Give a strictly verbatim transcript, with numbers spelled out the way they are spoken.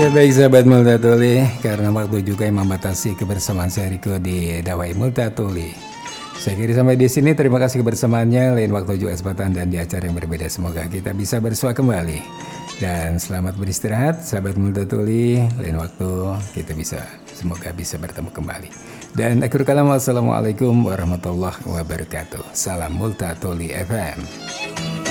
Ya baik sahabat Multatuli, karena waktu juga yang membatasi kebersamaan saya Riko di Dawai Multatuli. Saya kira sampai di sini, terima kasih kebersamaannya. Lain waktu juga kesempatan dan di acara yang berbeda, semoga kita bisa bersua kembali. Dan selamat beristirahat sahabat Multatuli. Lain waktu kita bisa, semoga bisa bertemu kembali. Dan akhir kalam, wassalamualaikum warahmatullahi wabarakatuh. Salam Multatuli F M.